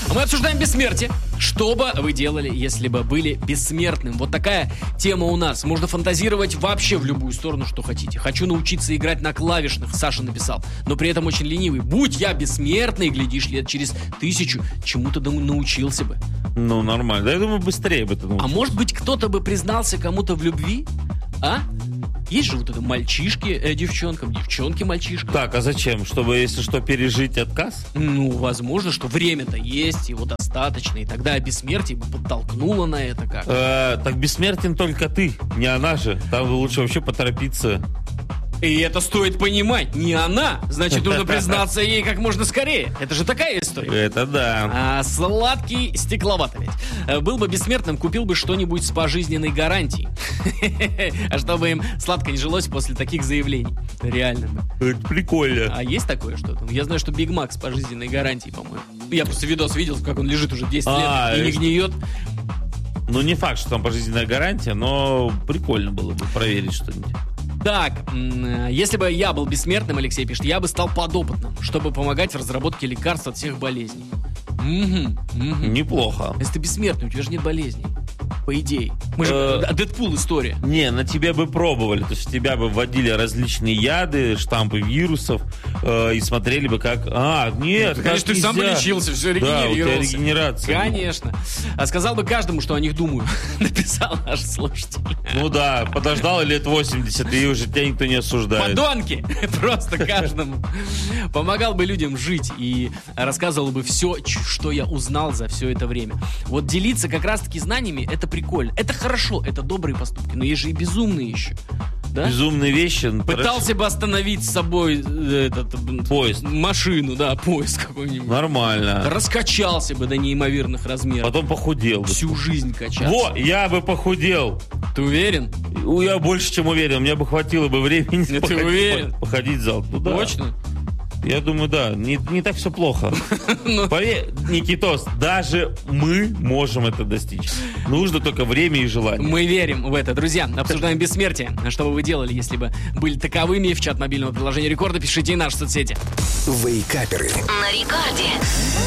А мы обсуждаем бессмертие. Что бы вы делали, если бы были бессмертным? Вот такая тема у нас. Можно фантазировать вообще в любую сторону, что хотите. Хочу научиться играть на клавишных, Саша написал, но при этом очень ленивый. Будь я бессмертный, глядишь, лет через 1000 чему-то научился бы. Ну, нормально. Да, я думаю, быстрее бы ты научился. А может быть, кто-то бы признался кому-то в любви? А? Есть же вот это мальчишки девчонкам, девчонки мальчишкам. Так, а зачем? Чтобы, если что, пережить отказ? Ну, возможно, что время-то есть, его достаточно, и тогда бессмертие бы подтолкнуло на это как. Так бессмертен только ты, не она же. Там лучше вообще поторопиться. И это стоит понимать, не она. Значит, нужно признаться ей как можно скорее. Это же такая история. Это да. Сладкий стекловато ведь. Был бы бессмертным, купил бы что-нибудь с пожизненной гарантией. А чтобы им сладко не жилось после таких заявлений. Реально. Это прикольно. А есть такое что-то? Я знаю, что Биг Мак с пожизненной гарантией, по-моему. Я просто видос видел, как он лежит уже 10 лет и не гниет. Ну, не факт, что там пожизненная гарантия, но прикольно было бы проверить что-нибудь. Так, если бы я был бессмертным, Алексей пишет, я бы стал подопытным, чтобы помогать в разработке лекарств от всех болезней. Неплохо. Если ты бессмертный, у тебя же нет болезней. По идее. Мы же Дэдпул история. Не, на тебя бы пробовали. То есть тебя бы вводили различные яды, штампы вирусов и смотрели бы как... Нет, конечно, ты сам бы лечился, все регенерировался. Да, у тебя регенерация. Конечно. А сказал бы каждому, что о них думаю. Написал наш слушатель. Ну да, подождал лет 80, и уже тебя никто не осуждает. Подонки! Просто каждому. Помогал бы людям жить и рассказывал бы все, что я узнал за все это время. Вот делиться как раз-таки знаниями, это прикольно. Это хорошо, это добрые поступки. Но есть же и безумные еще. Да? Безумные вещи. Пытался бы остановить с собой поезд. Машину, да, поезд какой-нибудь. Нормально. Раскачался бы до неимоверных размеров. Потом похудел бы. Всю жизнь качался. Во, я бы похудел. Ты уверен? Я больше, чем уверен. Мне бы хватило бы времени ты уверен? Походить в зал. Ну, да. Точно? Я думаю, да, не так все плохо. Поверь, Никитос, даже мы можем это достичь. Нужно только время и желание. Мы верим в это. Друзья, обсуждаем бессмертие. Что бы вы делали, если бы были таковыми? В чат мобильного приложения Рекорда пишите и наши соцсети. Вейкаперы. На Рекорде.